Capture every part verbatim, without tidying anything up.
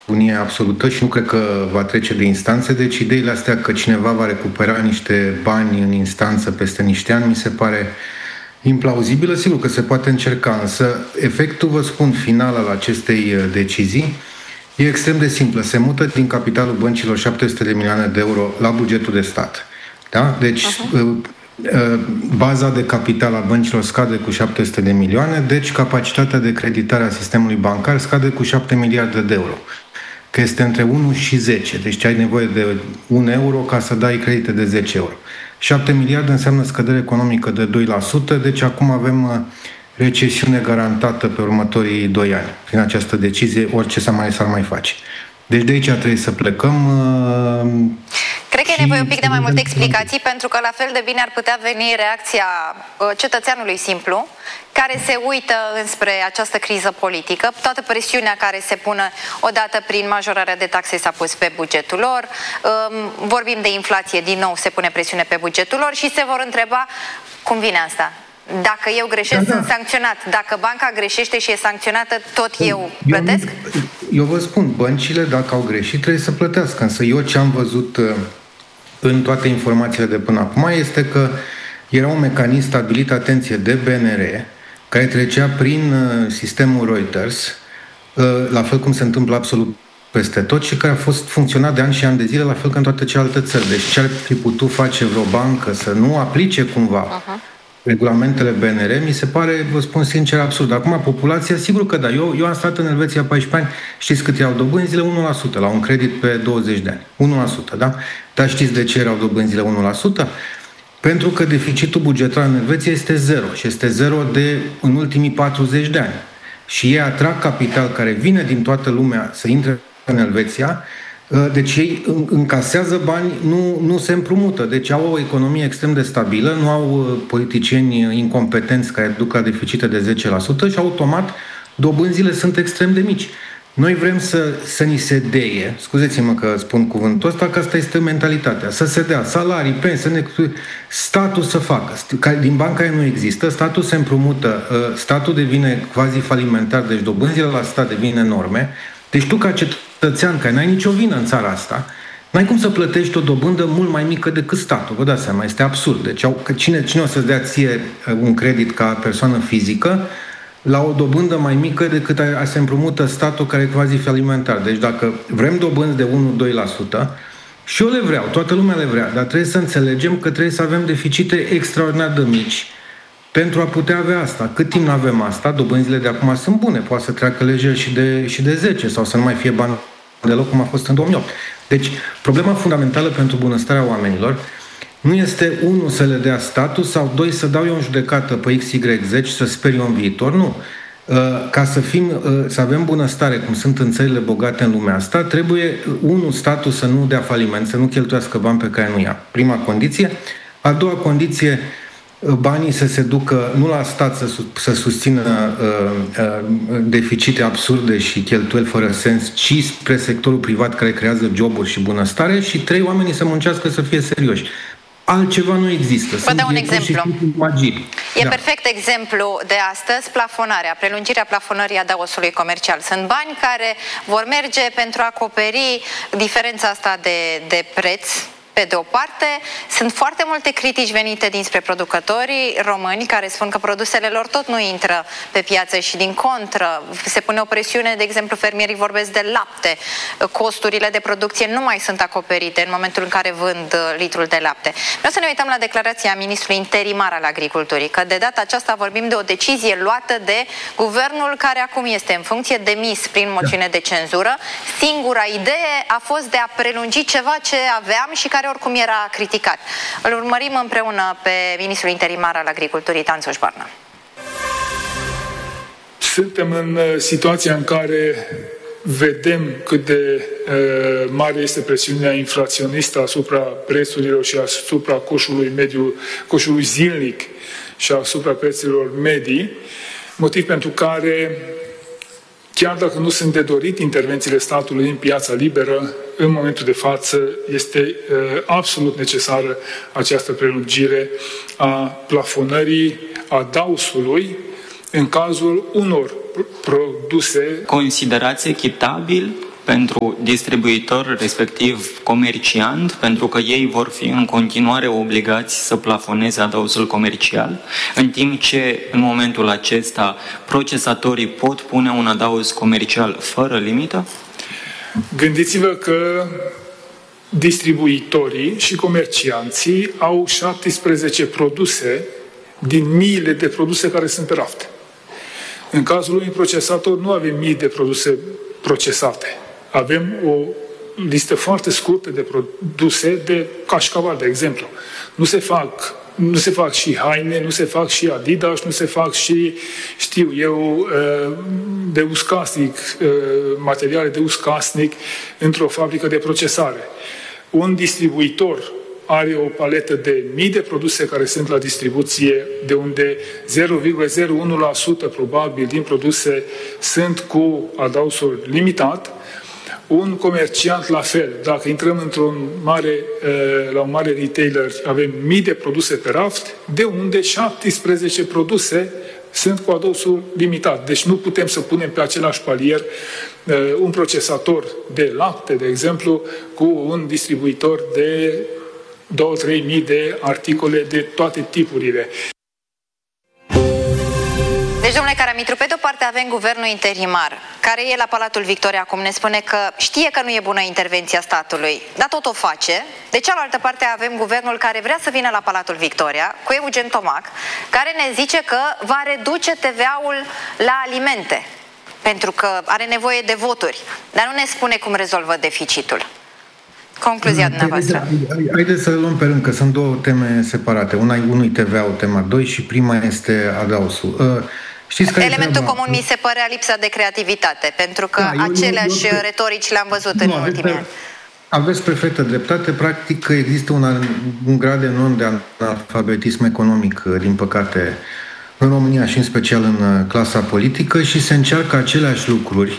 nebunie absolută și nu cred că va trece de instanțe, deci ideile astea că cineva va recupera niște bani în instanță peste niște ani mi se pare implauzibilă. Sigur că se poate încerca, însă efectul, vă spun, final al acestei decizii e extrem de simplă. Se mută din capitalul băncilor șapte sute de milioane de euro la bugetul de stat. Da? Deci uh-huh. baza de capital a băncilor scade cu șapte sute de milioane, deci capacitatea de creditare a sistemului bancar scade cu șapte miliarde de euro. Că este între unu și zece. Deci ai nevoie de un euro ca să dai credite de zece euro. șapte miliarde înseamnă scădere economică de doi la sută, deci acum avem recesiune garantată pe următorii doi ani. Prin această decizie, orice s-ar mai, s-ar mai face. Deci de aici trebuie să plecăm. Cred că e nevoie un pic de mai multe explicații, pentru că la fel de bine ar putea veni reacția cetățeanului simplu, care se uită înspre această criză politică, toată presiunea care se pune odată prin majorarea de taxe s-a pus pe bugetul lor, vorbim de inflație, din nou se pune presiune pe bugetul lor și se vor întreba cum vine asta. Dacă eu greșesc, da, sunt da. sancționat. Dacă banca greșește și e sancționată, tot eu plătesc? Eu, eu vă spun, băncile, dacă au greșit, trebuie să plătească. Însă eu ce am văzut în toate informațiile de până acum este că era un mecanism stabilit, atenție, de B N R, care trecea prin sistemul Reuters, la fel cum se întâmplă absolut peste tot și care a fost funcționat de ani și ani de zile, la fel ca în toate celelalte țări. Deci ce ar fi putut face vreo bancă să nu aplice cumva uh-huh. regulamentele B N R, mi se pare, vă spun sincer, absurd. Acum, populația, sigur că da. Eu, eu am stat în Elveția paisprezece ani, știți cât erau dobânzile? unu la sută la un credit pe douăzeci de ani. unu la sută, da? Dar știți de ce erau dobânzile unu la sută? Pentru că deficitul bugetar în Elveția este zero și este zero de în ultimii patruzeci de ani. Și ei atrag capital care vine din toată lumea să intre în Elveția, deci ei încasează bani, nu, nu se împrumută. Deci au o economie extrem de stabilă, nu au politicieni incompetenți care duc la deficite de zece la sută și automat dobânzile sunt extrem de mici. Noi vrem să, să ni se deie, scuzeți-mă că spun cuvântul ăsta, că asta este mentalitatea, să se dea salarii, pensii, statul să facă. Din banca nu există, statul se împrumută, statul devine quasi falimentar, deci dobânzile la stat devin enorme. Deci tu, ca cetățean, care n-ai nicio vină în țara asta, n-ai cum să plătești o dobândă mult mai mică decât statul. Vă dați seama, este absurd. Deci că cine, cine o să-ți dea ție un credit ca persoană fizică la o dobândă mai mică decât a, a se împrumută statul care e quasi falimentar. Deci dacă vrem dobânzi de unu doi la sută, și eu le vreau, toată lumea le vrea, dar trebuie să înțelegem că trebuie să avem deficite extraordinar de mici pentru a putea avea asta. Cât timp nu avem asta, dobânzile de acum sunt bune. Poate să treacă lejer și de, și de zece sau să nu mai fie bani deloc cum a fost în două mii opt. Deci, problema fundamentală pentru bunăstarea oamenilor nu este, unu, să le dea statul sau, doi, să dau eu în judecată pe X Y Z și să sper eu în viitor. Nu. Ca să fim, să avem bunăstare, cum sunt în țările bogate în lumea asta, trebuie, unu, statul să nu dea faliment, să nu cheltuiască bani pe care nu ia. Prima condiție. A doua condiție, banii să se ducă nu la stat să, să susțină uh, uh, deficite absurde și cheltuieli fără sens, ci spre sectorul privat care creează joburi și bunăstare și trei, oamenii să muncească, să fie serioși. Altceva nu există. Vă dau un exemplu. Magii. E da. perfect exemplu de astăzi, plafonarea, prelungirea plafonării adaosului comercial. Sunt bani care vor merge pentru a acoperi diferența asta de, de preț. Pe de o parte, sunt foarte multe critici venite dinspre producătorii români care spun că produsele lor tot nu intră pe piață și din contră se pune o presiune, de exemplu fermierii vorbesc de lapte, costurile de producție nu mai sunt acoperite în momentul în care vând litrul de lapte. Vreau să ne uităm la declarația ministrului interimar al agriculturii, că de data aceasta vorbim de o decizie luată de guvernul care acum este în funcție, demis prin moțiune de cenzură. Singura idee a fost de a prelungi ceva ce aveam și care oricum era criticat. Îl urmărim împreună pe ministrul interimar al agriculturii, Tanțoș Barna. Suntem în situația în care vedem cât de uh, mare este presiunea inflaționistă asupra prețurilor și asupra coșului mediu, coșului zilnic și asupra prețurilor medii, motiv pentru care, chiar dacă nu sunt de dorit intervențiile statului în piața liberă, în momentul de față este uh, absolut necesară această prelungire a plafonării adaosului în cazul unor produse. Considerați echitabil pentru distribuitor, respectiv comerciant, pentru că ei vor fi în continuare obligați să plafoneze adausul comercial, în timp ce în momentul acesta procesatorii pot pune un adaos comercial fără limită? Gândiți-vă că distribuitorii și comercianții au șaptesprezece produse din miile de produse care sunt pe raft. În cazul unui procesator nu avem mii de produse procesate. Avem o listă foarte scurtă de produse de cașcaval, de exemplu. Nu se fac, nu se fac și haine, nu se fac și Adidas, nu se fac și, știu eu, de uz casnic, materiale de uz casnic într-o fabrică de procesare. Un distribuitor are o paletă de mii de produse care sunt la distribuție, de unde zero virgulă zero unu la sută probabil din produse sunt cu adausul limitat. Un comerciant la fel. Dacă intrăm într-un mare, la un mare retailer, avem mii de produse pe raft, de unde șaptesprezece produse sunt cu adausul limitat. Deci nu putem să punem pe același palier un procesator de lapte, de exemplu, cu un distribuitor de două trei mii de articole de toate tipurile. Deci, domnule Caramitru, pe de-o parte avem guvernul interimar, care e la Palatul Victoria acum, ne spune că știe că nu e bună intervenția statului, dar tot o face. De cealaltă parte avem guvernul care vrea să vină la Palatul Victoria, cu Eugen Tomac, care ne zice că va reduce T V A-ul la alimente, pentru că are nevoie de voturi, dar nu ne spune cum rezolvă deficitul. Concluzia dumneavoastră. Haideți să le luăm pe rând, că sunt două teme separate. Una e unui T V A, tema doi, și prima este adausul. Știți care Elementul comun mi se părea lipsa de creativitate, pentru că da, aceleași eu, eu, retorici le-am văzut nu, în ultimii ani. Aveți perfectă dreptate. Practic există un, un grad enorm de analfabetism economic, din păcate, în România și în special în clasa politică, și se încearcă aceleași lucruri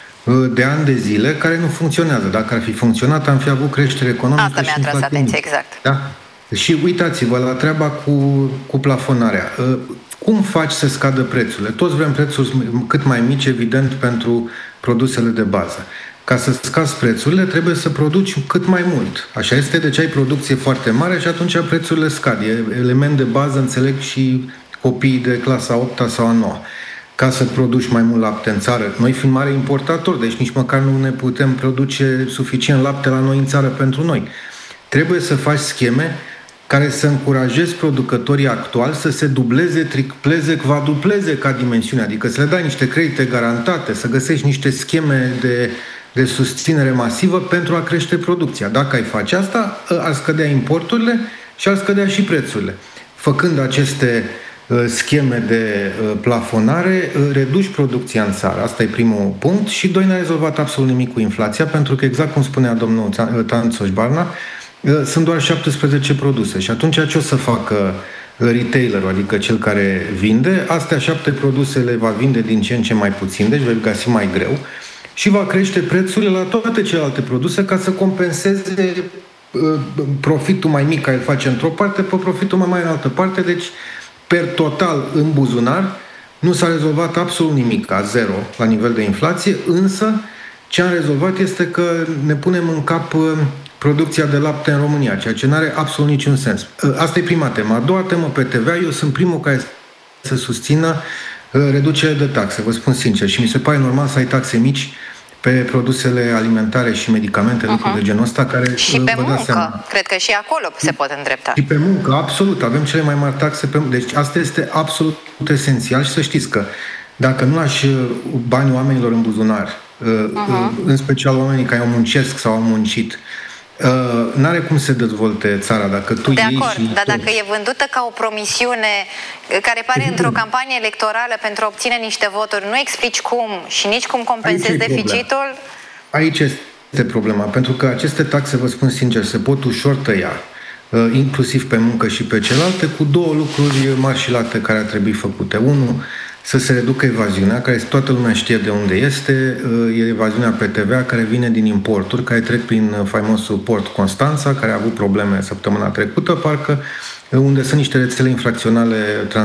de ani de zile care nu funcționează. Dacă ar fi funcționat, am fi avut creștere economică. Asta mi-a atras atenție, exact. Da? Și uitați-vă la treaba cu, cu plafonarea. Cum faci să scadă prețurile? Toți vrem prețuri cât mai mici, evident, pentru produsele de bază. Ca să scazi prețurile, trebuie să produci cât mai mult. Așa este, deci ai producție foarte mare și atunci prețurile scad. E element de bază, înțeleg, și copiii de clasa a opta sau a noua. Ca să produci mai mult lapte în țară. Noi fiind mare importatori, deci nici măcar nu ne putem produce suficient lapte la noi în țară pentru noi. Trebuie să faci scheme care să încurajezi producătorii actuali să se dubleze, tripleze, quadrupleze ca dimensiune, adică să le dai niște credite garantate, să găsești niște scheme de, de susținere masivă pentru a crește producția. Dacă ai face asta, ar scădea importurile și ar scădea și prețurile. Făcând aceste scheme de plafonare, reduci producția în țară. Asta e primul punct. Și doi, n-a rezolvat absolut nimic cu inflația, pentru că, exact cum spunea domnul Tanțoș Barna, sunt doar șaptesprezece produse. Și atunci ce o să facă retailerul, adică cel care vinde? Astea șapte produse le va vinde din ce în ce mai puțin, deci vei găsi mai greu, și va crește prețurile la toate celelalte produse ca să compenseze profitul mai mic care îl face într-o parte pe profitul mai mare în altă parte. Deci per total, în buzunar, nu s-a rezolvat absolut nimic, a zero, la nivel de inflație, însă ce am rezolvat este că ne punem în cap producția de lapte în România, ceea ce nu are absolut niciun sens. Asta e prima temă. A doua temă pe T V A, eu sunt primul care să susțină reducerea de taxe, vă spun sincer, și mi se pare normal să ai taxe mici pe produsele alimentare și medicamente, uh-huh. lucruri de genul ăsta, care... Și pe muncă, seama. Cred că și acolo se pot îndrepta. Și pe muncă, absolut, avem cele mai mari taxe pe muncă. Deci asta este absolut esențial și să știți că dacă nu lași banii oamenilor în buzunar, uh-huh. în special oamenii care au muncesc sau au muncit, Uh, n-are cum să dezvolte țara dacă tu de iei acord, și... dar dacă e vândută ca o promisiune care pare Evident. într-o campanie electorală pentru a obține niște voturi, nu explici cum și nici cum compensezi deficitul? Aici este problema, pentru că aceste taxe, vă spun sincer, se pot ușor tăia, uh, inclusiv pe muncă și pe celelalte, cu două lucruri mari și late care ar trebui făcute. Unu, să se reducă evaziunea, care toată lumea știe de unde este, e evaziunea pe T V A care vine din importuri, care trec prin faimosul port Constanța, care a avut probleme săptămâna trecută, parcă, unde sunt niște rețele infracționale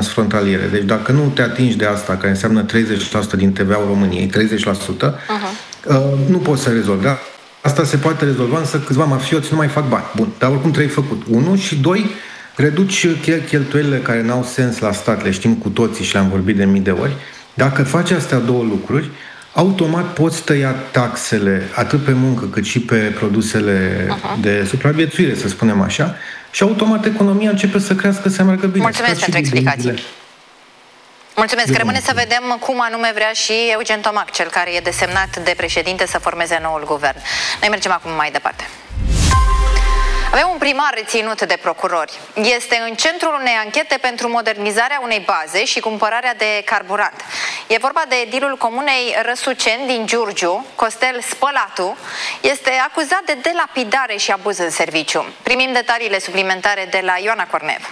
transfrontaliere. Deci dacă nu te atingi de asta, care înseamnă treizeci la sută din T V A-ul României, treizeci la sută, uh-huh. Nu poți să rezolvi, da? Asta se poate rezolva, însă câțiva mafioți nu mai fac bani. Bun, dar oricum trebuie făcut. Unu și doi, reduci cheltuielile care n-au sens la stat, le știm cu toții și le-am vorbit de mii de ori. Dacă faci astea două lucruri, automat poți tăia taxele atât pe muncă cât și pe produsele uh-huh. de supraviețuire, să spunem așa, și automat economia începe să crească, să meargă bine. Mulțumesc pentru explicații. Mulțumesc. Rămâne să vedem cum anume vrea și Eugen Tomac, cel care e desemnat de președinte, să formeze noul guvern. Noi mergem acum mai departe. Avem un primar reținut de procurori. Este în centrul unei anchete pentru modernizarea unei baze și cumpărarea de carburant. E vorba de edilul comunei Răsuceni din Giurgiu, Costel Spălatu. Este acuzat de delapidare și abuz în serviciu. Primim detaliile suplimentare de la Ioana Cornev.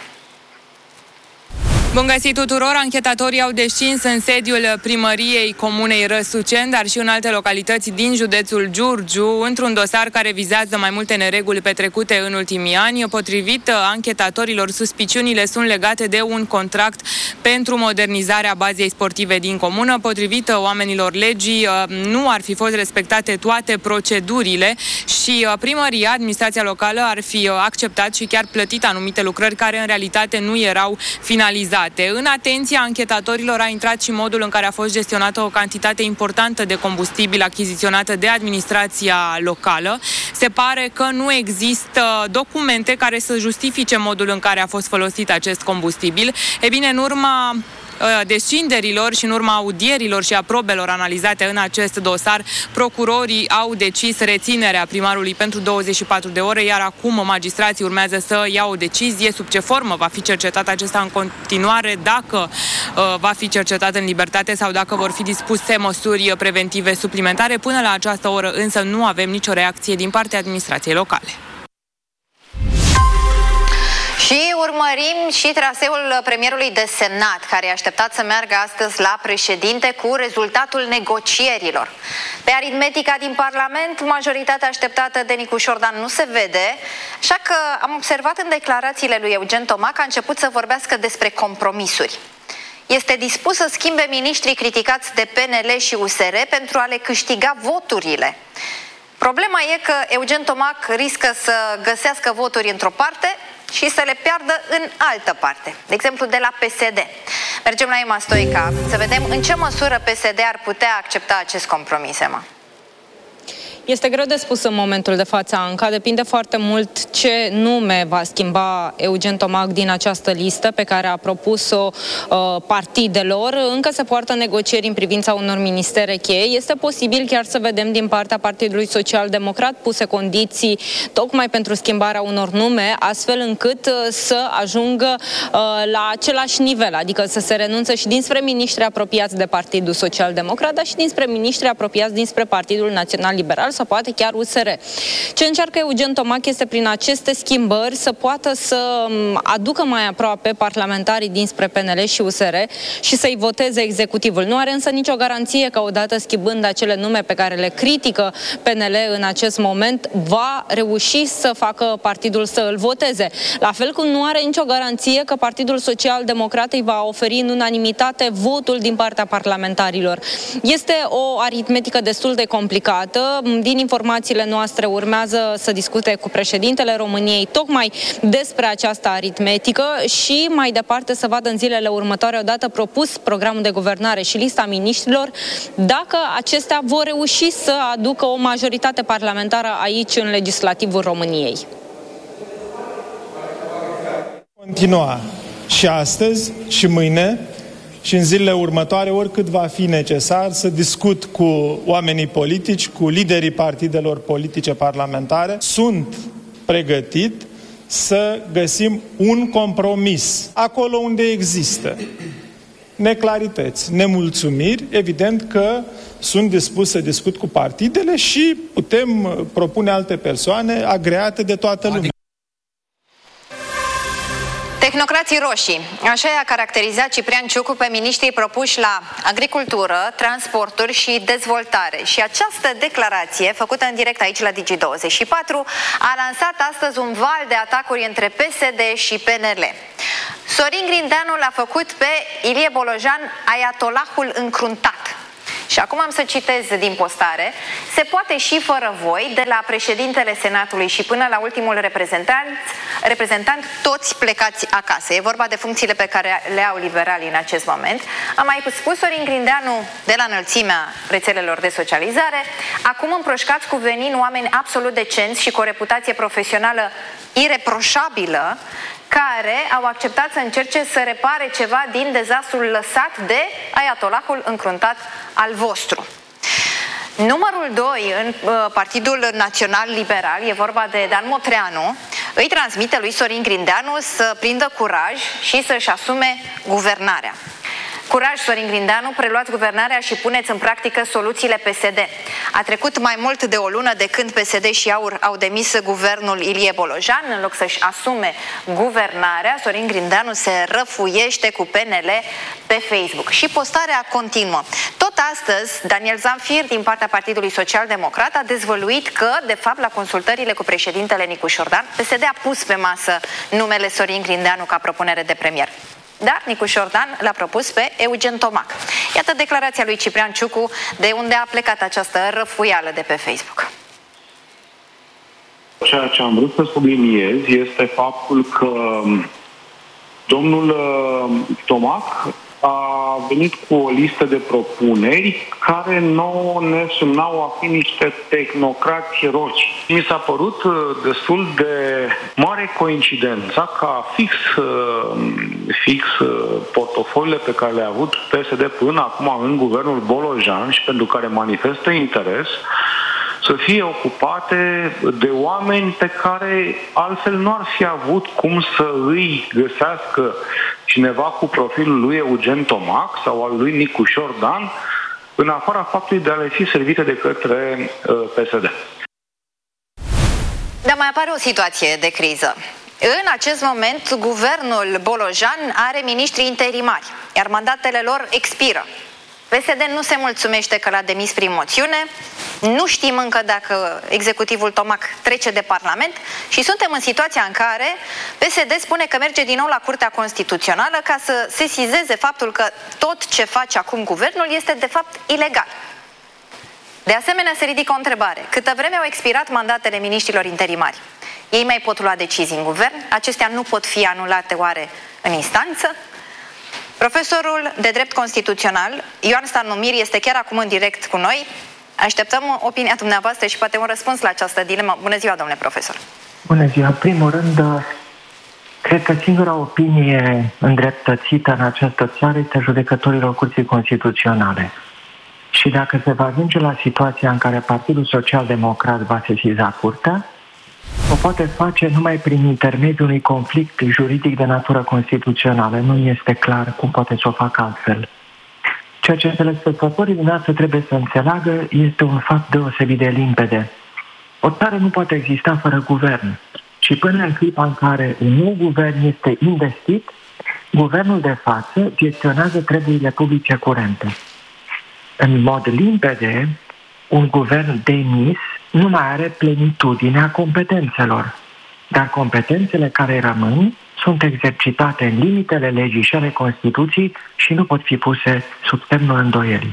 Bun găsit tuturor! Anchetatorii au descins în sediul primăriei comunei Răsuceni, dar și în alte localități din județul Giurgiu, într-un dosar care vizează mai multe nereguli petrecute în ultimii ani. Potrivit anchetatorilor, suspiciunile sunt legate de un contract pentru modernizarea bazei sportive din comună. Potrivit oamenilor legii, nu ar fi fost respectate toate procedurile și primăria, administrația locală, ar fi acceptat și chiar plătit anumite lucrări care în realitate nu erau finalizate. În atenția anchetatorilor a intrat și modul în care a fost gestionată o cantitate importantă de combustibil achiziționată de administrația locală. Se pare că nu există documente care să justifice modul în care a fost folosit acest combustibil. E bine, în urma descinderilor și în urma audierilor și a probelor analizate în acest dosar, procurorii au decis reținerea primarului pentru douăzeci și patru de ore, iar acum magistrații urmează să ia o decizie sub ce formă va fi cercetat acesta în continuare, dacă uh, va fi cercetat în libertate sau dacă vor fi dispuse măsuri preventive suplimentare. Până la această oră însă nu avem nicio reacție din partea administrației locale. Și urmărim și traseul premierului desemnat, care e așteptat să meargă astăzi la președinte cu rezultatul negocierilor. Pe aritmetica din Parlament, majoritatea așteptată de Nicu Șordan nu se vede, așa că am observat în declarațiile lui Eugen Tomac că a început să vorbească despre compromisuri. Este dispus să schimbe miniștrii criticați de P N L și U S R pentru a le câștiga voturile. Problema e că Eugen Tomac riscă să găsească voturi într-o parte și să le piardă în altă parte, de exemplu de la P S D. Mergem la Ema Stoica să vedem în ce măsură P S D ar putea accepta acest compromis, Ema. Este greu de spus în momentul de față, Anca. Depinde foarte mult ce nume va schimba Eugen Tomac din această listă pe care a propus-o uh, partidelor. Încă se poartă negocieri în privința unor ministere cheie. Este posibil chiar să vedem din partea Partidului Social Democrat puse condiții tocmai pentru schimbarea unor nume, astfel încât uh, să ajungă uh, la același nivel, adică să se renunțe și dinspre miniștri apropiați de Partidul Social Democrat, dar și dinspre miniștri apropiați dinspre Partidul Național Liberal sau poate chiar U S R. Ce încearcă Eugen Tomac este prin aceste schimbări să poată să aducă mai aproape parlamentarii dinspre P N L și U S R și să-i voteze executivul. Nu are însă nicio garanție că odată schimbând acele nume pe care le critică P N L în acest moment, va reuși să facă partidul să îl voteze. La fel cum nu are nicio garanție că Partidul Social Democrat îi va oferi în unanimitate votul din partea parlamentarilor. Este o aritmetică destul de complicată. Din informațiile noastre urmează să discute cu președintele României tocmai despre această aritmetică și mai departe să vadă în zilele următoare, odată propus programul de guvernare și lista miniștrilor, dacă acestea vor reuși să aducă o majoritate parlamentară aici în legislativul României. Continua și astăzi și mâine și în zilele următoare, oricât va fi necesar, să discut cu oamenii politici, cu liderii partidelor politice parlamentare. Sunt pregătit să găsim un compromis acolo unde există neclarități, nemulțumiri. Evident că sunt dispus să discut cu partidele și putem propune alte persoane agreate de toată lumea. Tehnocrații roșii. Așa i-a caracterizat Ciprian Ciucu pe miniștrii propuși la agricultură, transporturi și dezvoltare. Și această declarație, făcută în direct aici la Digi douăzeci și patru, a lansat astăzi un val de atacuri între P S D și P N L. Sorin Grindeanu l-a făcut pe Ilie Bolojan ayatolahul încruntat. Și Și acum am să citez din postare. Se poate și fără voi, de la președintele Senatului și până la ultimul reprezentant, reprezentant toți plecați acasă. E vorba de funcțiile pe care le au liberalii în acest moment. Am mai spus Sorin Grindeanu de la înălțimea rețelelor de socializare. Acum împroșcați cu venin oameni absolut decenți și cu o reputație profesională ireproșabilă, care au acceptat să încerce să repare ceva din dezastrul lăsat de ayatolahul încruntat al vostru. Numărul doi în uh, Partidul Național Liberal, e vorba de Dan Motreanu, îi transmite lui Sorin Grindeanu să prindă curaj și să-și asume guvernarea. Curaj, Sorin Grindeanu, preluați guvernarea și puneți în practică soluțiile P S D. A trecut mai mult de o lună de când P S D și AUR au demis guvernul Ilie Bolojan. În loc să-și asume guvernarea, Sorin Grindeanu se răfuiește cu P N L pe Facebook. Și postarea continuă. Tot astăzi, Daniel Zamfir, din partea Partidului Social Democrat, a dezvăluit că, de fapt, la consultările cu președintele Nicu Șordan, P S D a pus pe masă numele Sorin Grindeanu ca propunere de premier. Dar Nicu Șordan l-a propus pe Eugen Tomac. Iată declarația lui Ciprian Ciucu, de unde a plecat această răfuială de pe Facebook. Ceea ce am vrut să subliniez este faptul că domnul Tomac a venit cu o listă de propuneri care nouă ne sunau a fi niște tehnocrați roci. Mi s-a părut destul de mare coincidența ca fix, fix portofoliile pe care le-a avut P S D până acum în guvernul Bolojan și pentru care manifestă interes, să fie ocupate de oameni pe care altfel nu ar fi avut cum să îi găsească cineva cu profilul lui Eugen Tomac sau al lui Nicu Șordan, în afara faptului de a le fi servite de către uh, P S D. Dar mai apare o situație de criză. În acest moment, guvernul Bolojan are miniștri interimari, iar mandatele lor expiră. P S D nu se mulțumește că l-a demis prin moțiune, nu știm încă dacă executivul Tomac trece de Parlament și suntem în situația în care P S D spune că merge din nou la Curtea Constituțională ca să sesizeze faptul că tot ce face acum guvernul este de fapt ilegal. De asemenea, se ridică o întrebare. Câtă vreme au expirat mandatele miniștrilor interimari, ei mai pot lua decizii în guvern? Acestea nu pot fi anulate oare în instanță? Profesorul de drept constituțional, Ioan Stanomir, este chiar acum în direct cu noi. Așteptăm opinia dumneavoastră și poate un răspuns la această dilemă. Bună ziua, domnule profesor! Bună ziua! În primul rând, cred că singura opinie îndreptățită în această țară este judecătorilor Curții Constituționale. Și dacă se va ajunge la situația în care Partidul Social Democrat va sesiza Curtea, o poate face numai prin intermediul unui conflict juridic de natură constituțională. Nu este clar cum poate să o facă altfel. Ceea ce telespectatorii dumneavoastră trebuie să înțeleagă este un fapt deosebit de limpede. O țară nu poate exista fără guvern. Și până în clipa în care un nou guvern este investit, guvernul de față gestionează treburile publice curente. În mod limpede, un guvern demis nu mai are plenitudinea competențelor, dar competențele care rămân sunt exercitate în limitele legii și ale Constituției și nu pot fi puse sub semnul îndoielii.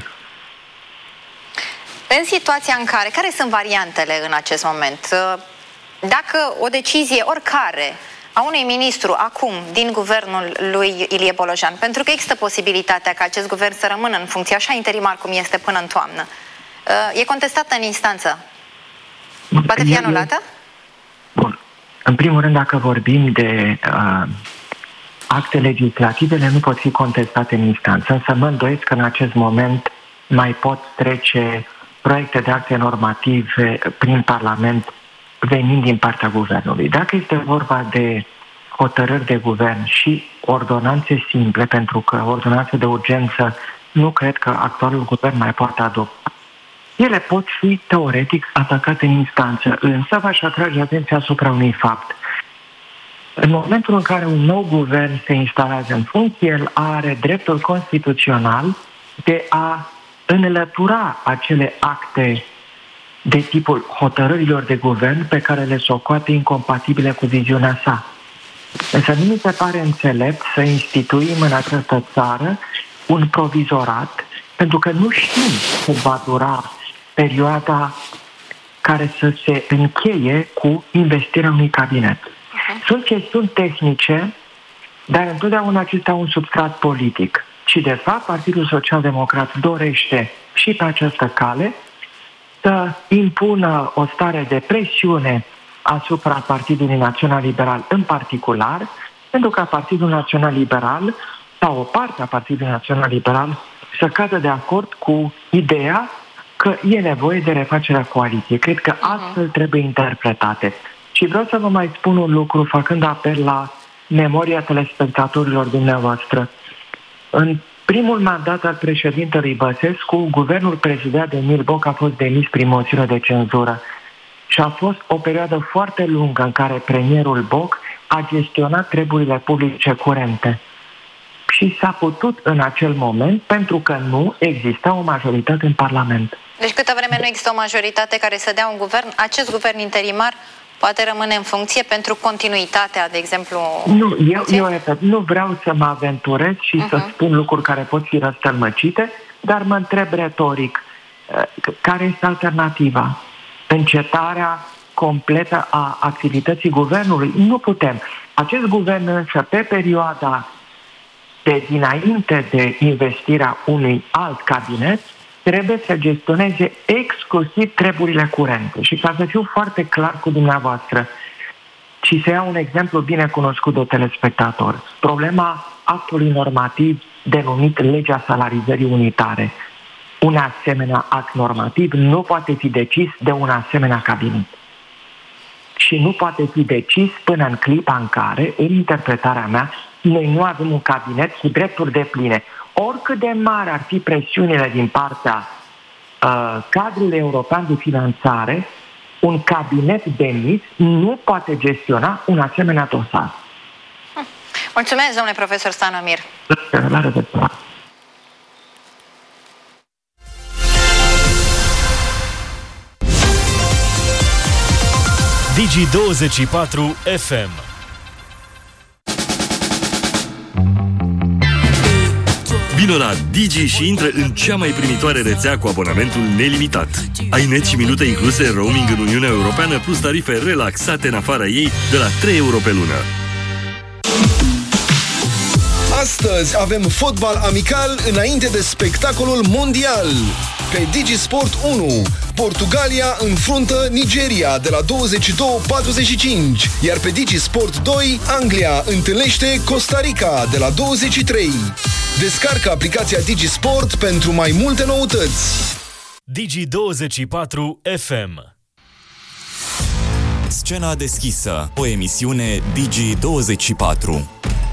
În situația în care, care sunt variantele în acest moment? Dacă o decizie oricare a unui ministru acum din guvernul lui Ilie Bolojan, pentru că există posibilitatea ca acest guvern să rămână în funcție așa interimar cum este până în toamnă, e contestată în instanță, poate fi anulată? Bun. În primul rând, dacă vorbim de uh, acte legislative, nu pot fi contestate în instanță, însă mă îndoiesc că în acest moment mai pot trece proiecte de acte normative prin Parlament venind din partea guvernului. Dacă este vorba de hotărâri de guvern și ordonanțe simple, pentru că ordonanțe de urgență nu cred că actualul guvern mai poate adopta, ele pot fi teoretic atacate în instanță, însă v-aș atrage atenția asupra unui fapt. În momentul în care un nou guvern se instalează în funcție, el are dreptul constituțional de a înlătura acele acte de tipul hotărârilor de guvern pe care le socoate incompatibile cu viziunea sa. Însă nu mi se pare înțelept să instituim în această țară un provizorat pentru că nu știm cât va dura perioada care să se încheie cu investirea unui cabinet. Sunt chestiuni tehnice, dar întotdeauna acesta un substrat politic. Și, de fapt, Partidul Social-Democrat dorește și pe această cale să impună o stare de presiune asupra Partidului Național Liberal în particular, pentru ca Partidul Național Liberal sau o parte a Partidului Național Liberal să cadă de acord cu ideea că e nevoie de refacerea coaliției. Cred că astfel trebuie interpretate. Și vreau să vă mai spun un lucru, făcând apel la memoria telespectatorilor dumneavoastră. În primul mandat al președintelui Băsescu, guvernul prezidat de Emil Boc a fost demis prin moțiune de cenzură. Și a fost o perioadă foarte lungă în care premierul Boc a gestionat treburile publice curente. Și s-a putut în acel moment, pentru că nu exista o majoritate în Parlament. Deci câtă vreme nu există o majoritate care să dea un guvern, acest guvern interimar poate rămâne în funcție pentru continuitatea, de exemplu... Nu, eu, eu repet, nu vreau să mă aventurez și uh-huh. să spun lucruri care pot fi răstălmăcite, dar mă întreb retoric, care este alternativa? Încetarea completă a activității guvernului? Nu putem. Acest guvern însă, pe perioada de dinainte de investirea unui alt cabinet, trebuie să gestioneze exclusiv treburile curente. Și ca să fiu foarte clar cu dumneavoastră și să iau un exemplu bine cunoscut de telespectator, problema actului normativ denumit legea salarizării unitare. Un asemenea act normativ nu poate fi decis de un asemenea cabinet. Și nu poate fi decis până în clipa în care, în interpretarea mea, noi nu avem un cabinet cu drepturi depline. Oricât de mari ar fi presiunile din partea uh, cadrului european de finanțare, un cabinet demis nu poate gestiona un asemenea dosar. Mulțumesc, domnule profesor Stanomir. La revedere. Digi douăzeci și patru F M. Vino la Digi și intră în cea mai primitoare rețea cu abonamentul nelimitat. Ai net și minute incluse roaming în Uniunea Europeană plus tarife relaxate în afara ei de la trei euro pe lună. Astăzi avem fotbal amical înainte de spectacolul mondial. Pe Digisport unu, Portugalia înfruntă Nigeria de la douăzeci și două patruzeci și cinci, iar pe Digisport doi, Anglia întâlnește Costa Rica de la douăzeci și trei. Descarcă aplicația Digisport pentru mai multe noutăți. Digi douăzeci și patru F M. Scena deschisă, o emisiune Digi douăzeci și patru.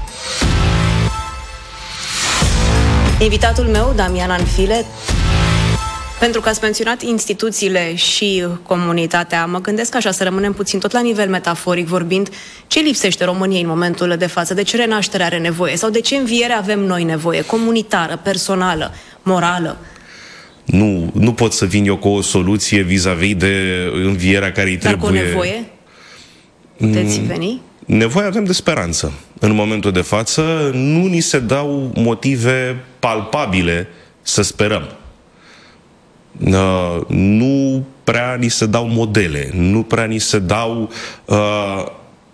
Invitatul meu, Damian Anfile, pentru că ați menționat instituțiile și comunitatea, mă gândesc așa, să rămânem puțin tot la nivel metaforic vorbind, ce lipsește României în momentul de față? De ce renaștere are nevoie? Sau de ce înviere avem noi nevoie? Comunitară, personală, morală? Nu, nu pot să vin eu cu o soluție vis-a-vis de învierea care îi trebuie. Dar cu o nevoie? Puteți veni? Nevoie avem de speranță. În momentul de față nu ni se dau motive palpabile să sperăm. Uh, nu prea ni se dau modele, nu prea ni se dau uh,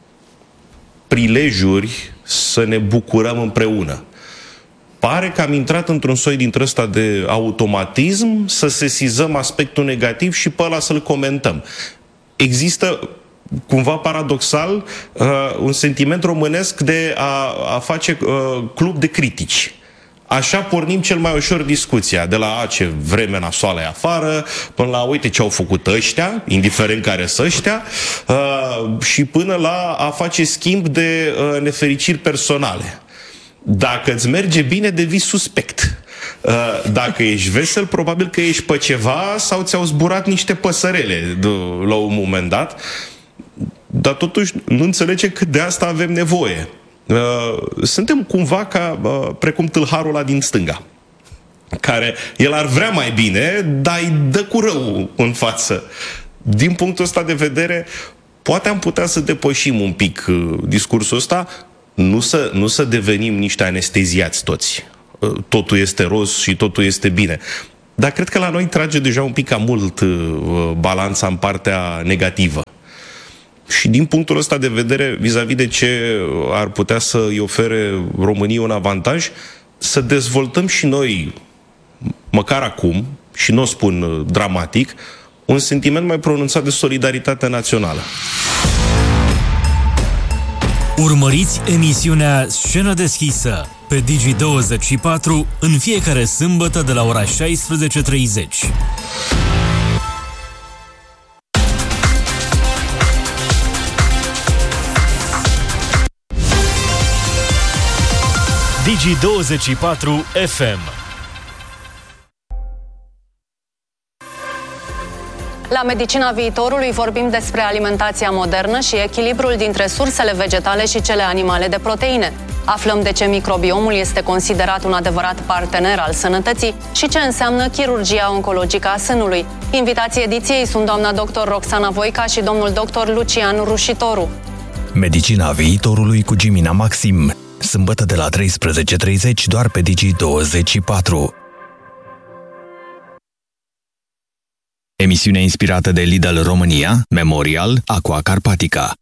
prilejuri să ne bucurăm împreună. Pare că am intrat într-un soi dintre ăsta de automatism să sesizăm aspectul negativ și pe ăla să-l comentăm. Există cumva paradoxal uh, un sentiment românesc de a, a face uh, club de critici. Așa pornim cel mai ușor discuția, de la a, ce vreme nasoală e afară, până la uite ce au făcut ăștia, indiferent care sunt ăștia, uh, și până la a face schimb de uh, nefericiri personale. Dacă îți merge bine, devii suspect. Uh, dacă ești vesel, probabil că ești pe ceva sau ți-au zburat niște păsărele de, la un moment dat, dar totuși nu înțelege cât de asta avem nevoie. Uh, suntem cumva ca uh, precum tâlharul ăla din stânga, care el ar vrea mai bine, dar îi dă cu rău în față. Din punctul ăsta de vedere, poate am putea să depășim un pic uh, discursul ăsta, nu să, nu să devenim niște anesteziați toți. totul este roz și totul este bine. Dar cred că la noi trage deja un pic cam mult balanța în partea negativă. Și din punctul ăsta de vedere, vis-a-vis de ce ar putea să îi ofere României un avantaj, să dezvoltăm și noi, măcar acum, și nu o spun dramatic, un sentiment mai pronunțat de solidaritate națională. Urmăriți emisiunea Scenă deschisă pe Digi douăzeci și patru în fiecare sâmbătă de la ora șaisprezece treizeci. Digi douăzeci și patru F M. La Medicina Viitorului vorbim despre alimentația modernă și echilibrul dintre sursele vegetale și cele animale de proteine. Aflăm de ce microbiomul este considerat un adevărat partener al sănătății și ce înseamnă chirurgia oncologică a sânului. Invitații ediției sunt doamna doctor Roxana Voica și domnul doctor Lucian Rușitoru. Medicina Viitorului cu Gimina Maxim. Sâmbătă de la treisprezece treizeci doar pe Digi douăzeci și patru. Emisiune inspirată de Lidl România, Memorial, Aqua Carpatica.